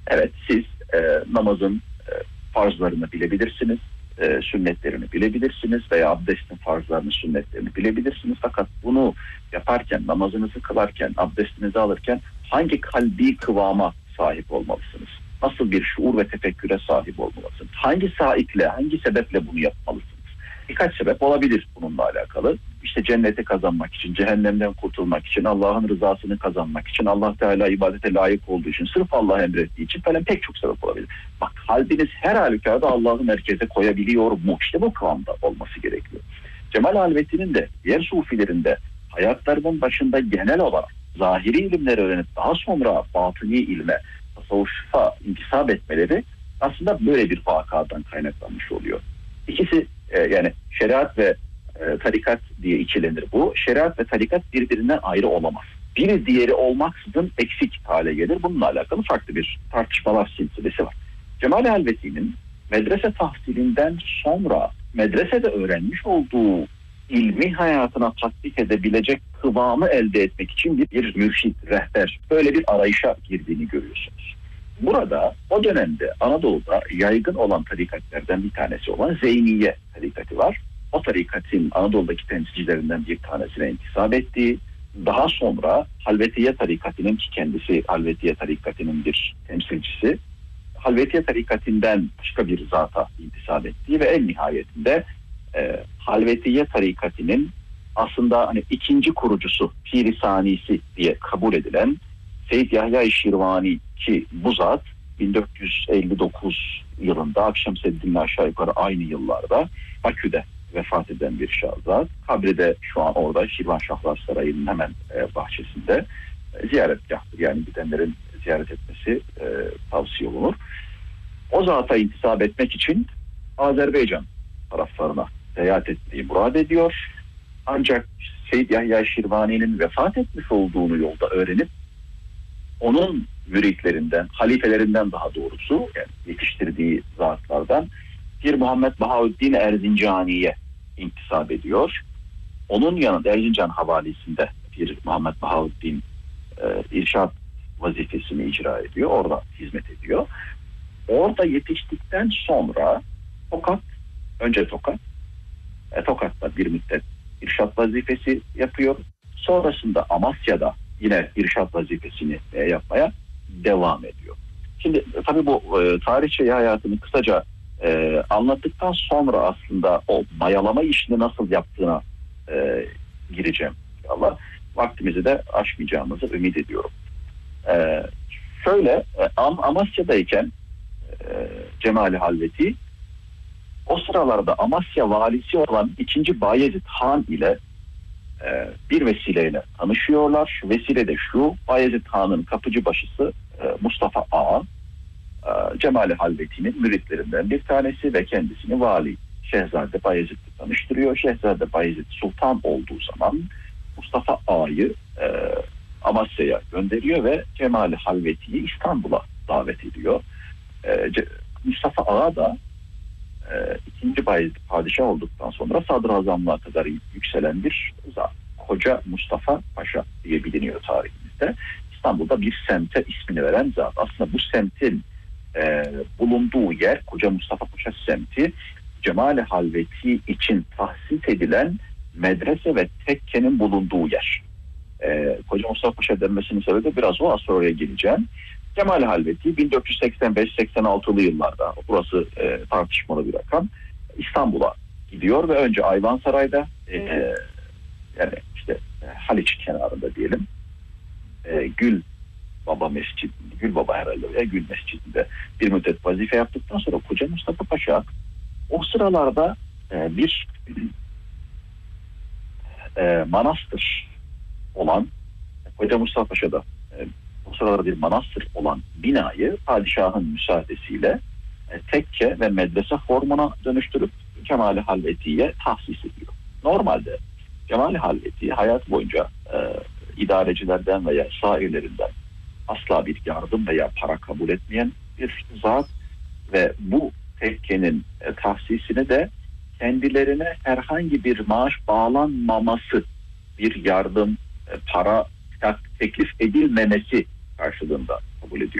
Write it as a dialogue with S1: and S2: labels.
S1: Evet, siz namazın farzlarını bilebilirsiniz, sünnetlerini bilebilirsiniz veya abdestin farzlarını, sünnetlerini bilebilirsiniz. Fakat bunu yaparken, namazınızı kılarken, abdestinizi alırken hangi kalbi kıvama sahip olmalısınız? Nasıl bir şuur ve tefekküre sahip olmalısınız? Hangi saikle, hangi sebeple bunu yapmalısınız? Birkaç sebep olabilir bununla alakalı. İşte cenneti kazanmak için, cehennemden kurtulmak için, Allah'ın rızasını kazanmak için, Allah Teala ibadete layık olduğu için, sırf Allah emrettiği için falan pek çok sebep olabilir. Bak, kalbiniz her halükarda Allah'ı merkeze koyabiliyor mu? İşte bu kıvamda olması gerekiyor. Cemal Halveti'nin de diğer sufilerinde hayatlarının başında genel olarak zahiri ilimleri öğrenip daha sonra batıni ilme, tasavvufa intisap etmeleri aslında böyle bir vakadan kaynaklanmış oluyor. İkisi yani şeriat ve tarikat diye ikilenir bu. Şeriat ve tarikat birbirinden ayrı olamaz. Biri diğeri olmaksızın eksik hale gelir. Bununla alakalı farklı bir tartışmalar silsilesi var. Cemal Halveti'nin medrese tahsilinden sonra medresede öğrenmiş olduğu ilmi hayatına tatbik edebilecek kıvamı elde etmek için bir mürşit, rehber, böyle bir arayışa girdiğini görüyorsunuz. Burada o dönemde Anadolu'da yaygın olan tarikatlerden bir tanesi olan Zeyniye tarikatı var. O tarikatın Anadolu'daki temsilcilerinden bir tanesine intisap ettiği, daha sonra Halvetiye tarikatının, ki kendisi Halvetiye tarikatının bir temsilcisi, Halvetiye tarikatinden başka bir zata intisap ettiği ve en nihayetinde Halvetiye tarikatının aslında hani ikinci kurucusu, Pir-i Sanisi diye kabul edilen Seyyid Yahya Şirvani, ki bu zat 1459 yılında Akşemseddin'le aşağı yukarı aynı yıllarda Bakü'de vefat eden bir şahzat. Kabri de şu an orada Şirvanşahlar Sarayı'nın hemen bahçesinde, ziyaretgahtır. Yani gidenlerin ziyaret etmesi tavsiye olunur. O zata intisap etmek için Azerbaycan taraflarına seyahat etmeyi murad ediyor. Ancak Seyyid Yahya Şirvani'nin vefat etmiş olduğunu yolda öğrenip onun müritlerinden, halifelerinden daha doğrusu, yani yetiştirdiği zatlardan bir Muhammed Bahaüddin Erzincani'ye intisap ediyor. Onun yanında Erzincan havalisinde bir Muhammed Bahaüddin irşad vazifesini icra ediyor. Orada hizmet ediyor. Orada yetiştikten sonra önce Tokat'ta bir müddet irşad vazifesi yapıyor. Sonrasında Amasya'da yine irşad vazifesini yapmaya devam ediyor. Şimdi tabii bu tarihçi hayatını kısaca anlattıktan sonra aslında o mayalama işini nasıl yaptığına gireceğim. Allah, vaktimizi de aşmayacağımızı ümit ediyorum. Amasya'dayken Cemal Halveti o sıralarda Amasya valisi olan 2. Bayezid Han ile bir vesileyle tanışıyorlar. Vesile de şu: Bayezid Han'ın kapıcı başısı Mustafa Ağa, Cemal Halveti'nin müritlerinden bir tanesi ve kendisini vali Şehzade Bayezid'le tanıştırıyor. Şehzade Bayezid Sultan olduğu zaman Mustafa Ağa'yı Amasya'ya gönderiyor ve Cemal Halveti'yi İstanbul'a davet ediyor. Mustafa Ağa da 2. Bayezid padişah olduktan sonra sadrazamlığa kadar yükselen bir zat. Koca Mustafa Paşa diye biliniyor tarihimizde. İstanbul'da bir semte ismini veren zat. Aslında bu semtin bulunduğu yer, Koca Mustafa Paşa semti, Cemal Halveti için tahsis edilen medrese ve tekkenin bulunduğu yer. Koca Mustafa Paşa denmesinin sebebi biraz o, az sonra oraya geleceğim. Cemal Halveti 1485-86'lı yıllarda, burası tartışmalı bir rakam, İstanbul'a gidiyor ve önce Ayvansaray'da yani işte Haliç kenarında diyelim, Gül Baba herhalde veya Gül Mescidi'nde bir müddet vazife yaptıktan sonra Koca Mustafa Paşa o sıralarda bir manastır olan, Koca Mustafa Paşa'da o sıralarda bir manastır olan binayı padişahın müsaadesiyle tekke ve medrese formuna dönüştürüp Cemal Halveti'ye tahsis ediyor. Normalde Cemal Halveti hayat boyunca idarecilerden veya şairlerinden asla bir yardım veya para kabul etmeyen bir zat ve bu tekkenin tahsisini de kendilerine herhangi bir maaş bağlanmaması, bir yardım, para teklif edilmemesi karşılığında kabul ediyor.